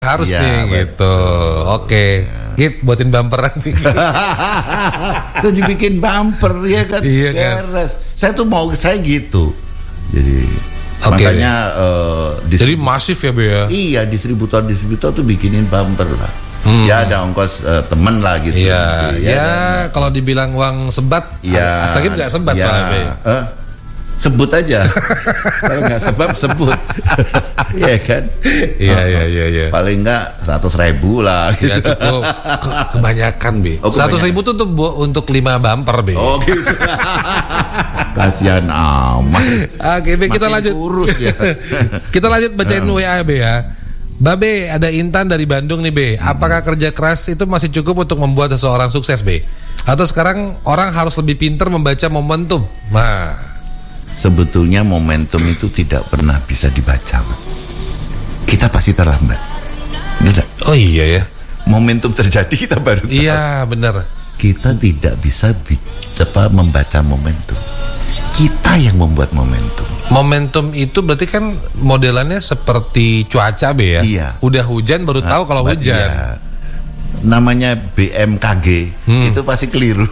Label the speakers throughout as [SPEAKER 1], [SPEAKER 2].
[SPEAKER 1] harus
[SPEAKER 2] ya,
[SPEAKER 1] nih
[SPEAKER 2] betul.
[SPEAKER 1] gitu. Oke. Gip, buatin bumper nanti.
[SPEAKER 2] Itu dibikin bumper ya kan.
[SPEAKER 1] Iya kan.
[SPEAKER 2] Beres. Saya tuh mau saya gitu. Jadi makanya
[SPEAKER 1] jadi masif ya Be ya.
[SPEAKER 2] Iya, distributor tuh bikinin bumper lah. Ya ada ongkos temen lah gitu.
[SPEAKER 1] Iya,
[SPEAKER 2] gitu,
[SPEAKER 1] ya kalau dibilang uang sebat,
[SPEAKER 2] ya,
[SPEAKER 1] Astagib nggak sebat
[SPEAKER 2] ya,
[SPEAKER 1] soalnya Be.
[SPEAKER 2] Sebut aja. Kalau nggak sebut. Iya kan.
[SPEAKER 1] Iya.
[SPEAKER 2] Paling nggak 100.000 lah. Gitu.
[SPEAKER 1] Ya cukup. Kebanyakan Be. 100.000 tuh untuk 5 bumper Be.
[SPEAKER 2] Oh gitu. Kasihan amat.
[SPEAKER 1] Oke Be, kita lanjut.
[SPEAKER 2] Kurus ya.
[SPEAKER 1] Kita lanjut bacain WA Be ya. Babe, ada Intan dari Bandung nih Be. Apakah kerja keras itu masih cukup untuk membuat seseorang sukses Be? Atau sekarang orang harus lebih pintar membaca momentum? Nah,
[SPEAKER 2] sebetulnya momentum itu tidak pernah bisa dibaca. Kita pasti terlambat. Benar?
[SPEAKER 1] oh iya ya.
[SPEAKER 2] Momentum terjadi kita baru tahu.
[SPEAKER 1] Iya benar.
[SPEAKER 2] Kita tidak bisa membaca momentum. Kita yang membuat momentum.
[SPEAKER 1] Momentum itu berarti kan modelannya seperti cuaca Be ya.
[SPEAKER 2] Iya.
[SPEAKER 1] Udah hujan baru tahu kalau hujan.
[SPEAKER 2] Iya. Namanya BMKG itu pasti keliru.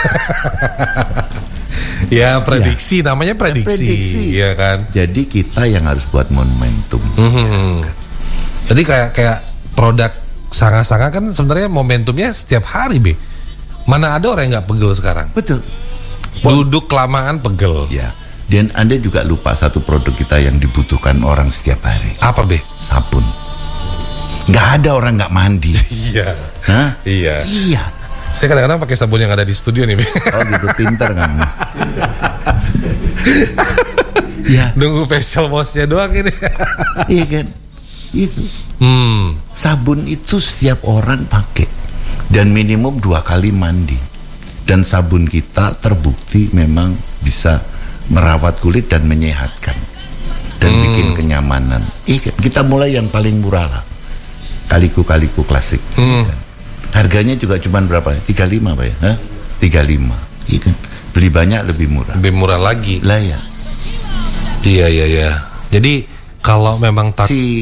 [SPEAKER 1] Ya prediksi, namanya prediksi. Iya kan.
[SPEAKER 2] Jadi kita yang harus buat momentum.
[SPEAKER 1] Jadi kayak produk Sanga-Sanga kan sebenarnya momentumnya setiap hari Be. Mana ada orang yang nggak pegel sekarang?
[SPEAKER 2] Betul.
[SPEAKER 1] Duduk kelamaan pegel.
[SPEAKER 2] Ya. Dan Anda juga lupa satu produk kita yang dibutuhkan orang setiap hari.
[SPEAKER 1] Apa Be?
[SPEAKER 2] Sabun. Nggak ada orang nggak mandi.
[SPEAKER 1] Iya.
[SPEAKER 2] Hah?
[SPEAKER 1] Iya.
[SPEAKER 2] Iya.
[SPEAKER 1] Saya kadang-kadang pakai sabun yang ada di studio nih Be.
[SPEAKER 2] Oh gitu, pintar kan? Ya.
[SPEAKER 1] Nunggu facial wash-nya doang ini.
[SPEAKER 2] Iya kan? Itu. Sabun itu setiap orang pakai. Dan minimum 2 kali mandi. Dan sabun kita terbukti memang bisa merawat kulit dan menyehatkan. Dan bikin kenyamanan. Kita mulai yang paling murah lah. Kaliku klasik. Kan? Harganya juga cuma berapa? 35 Pak ya? Hah? 35. Iya kan? Beli banyak lebih murah.
[SPEAKER 1] Lebih murah lagi.
[SPEAKER 2] Lah ya.
[SPEAKER 1] Iya. Jadi kalau memang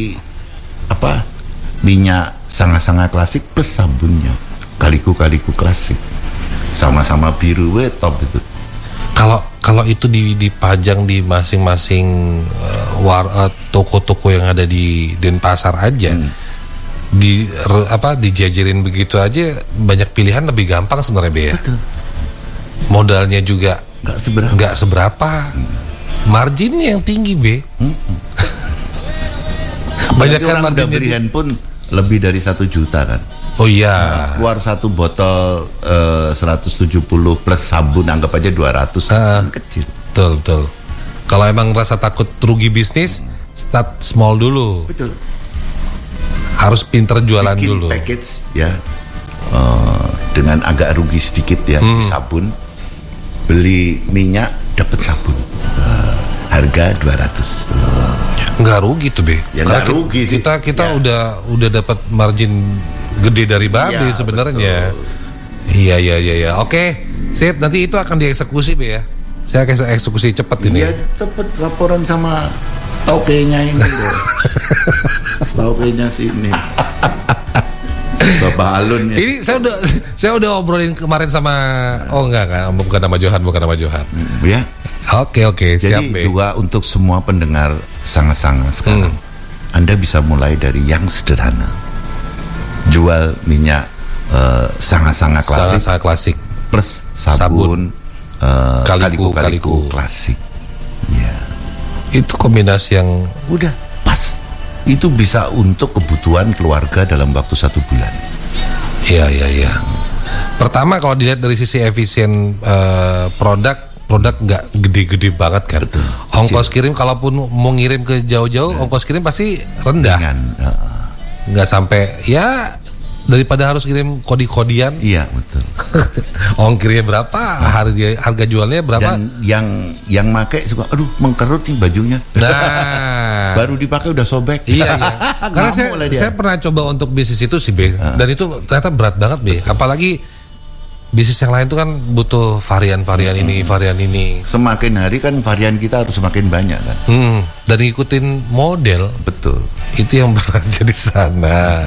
[SPEAKER 2] minyak Sanga-Sanga klasik plus sabunnya. Kaliku klasik. Sama-sama biru top itu.
[SPEAKER 1] Kalau itu dipajang di masing-masing toko-toko yang ada di Denpasar aja, dijajarin begitu aja, banyak pilihan, lebih gampang sebenarnya Be ya.
[SPEAKER 2] Betul.
[SPEAKER 1] Modalnya juga
[SPEAKER 2] nggak seberapa.
[SPEAKER 1] Marginnya yang tinggi Be. Banyak kan
[SPEAKER 2] orang udah beli handphone lebih dari 1 juta kan.
[SPEAKER 1] Oh iya.
[SPEAKER 2] Keluar satu botol 170 plus sabun, anggap aja 200. Kecil.
[SPEAKER 1] Betul. Kalau emang rasa takut rugi bisnis, start small dulu.
[SPEAKER 2] Betul.
[SPEAKER 1] Harus pinter jualan
[SPEAKER 2] bikin
[SPEAKER 1] dulu.
[SPEAKER 2] Package ya, dengan agak rugi sedikit ya di sabun. Beli minyak dapat sabun. Harga 200.
[SPEAKER 1] Nggak rugi tuh Be.
[SPEAKER 2] Ya nggak rugi sih.
[SPEAKER 1] Kita udah dapat margin gede dari Babe sebenarnya. Iya. Oke, sip. Nanti itu akan dieksekusi Be ya. Saya akan eksekusi cepat ini.
[SPEAKER 2] Iya, cepet laporan sama taukenya ini. Taukenya sini. Bapak Alun ya.
[SPEAKER 1] Ini saya udah obrolin kemarin sama bukan nama Johan.
[SPEAKER 2] Ya.
[SPEAKER 1] Oke, siap
[SPEAKER 2] Jadi
[SPEAKER 1] Be.
[SPEAKER 2] untuk semua pendengar Sanga-Sanga sekarang. Anda bisa mulai dari yang sederhana. Jual minyak Sanga-Sanga klasik.
[SPEAKER 1] Sanga klasik
[SPEAKER 2] Plus sabun. Kaliku klasik. Ya.
[SPEAKER 1] Itu kombinasi yang
[SPEAKER 2] udah pas. Itu bisa untuk kebutuhan keluarga dalam waktu 1 bulan.
[SPEAKER 1] Iya. Pertama kalau dilihat dari sisi efisien produk nggak gede-gede banget kan.
[SPEAKER 2] Betul.
[SPEAKER 1] Ongkos kirim kalaupun mau ngirim ke jauh-jauh, ongkos kirim pasti rendah. Nggak sampai ya, daripada harus kirim kodi-kodian.
[SPEAKER 2] Iya betul.
[SPEAKER 1] Ongkirnya berapa, harga jualnya berapa.
[SPEAKER 2] Dan yang make suka, aduh mengkerut nih bajunya.
[SPEAKER 1] Nah,
[SPEAKER 2] baru dipakai udah sobek.
[SPEAKER 1] Iya. Karena saya pernah coba untuk bisnis itu sih Be, dan itu ternyata berat banget Be. Apalagi bisnis yang lain itu kan butuh varian-varian ini, varian ini.
[SPEAKER 2] Semakin hari kan varian kita harus semakin banyak kan.
[SPEAKER 1] Dan ngikutin model.
[SPEAKER 2] Betul.
[SPEAKER 1] Itu yang berat di sana.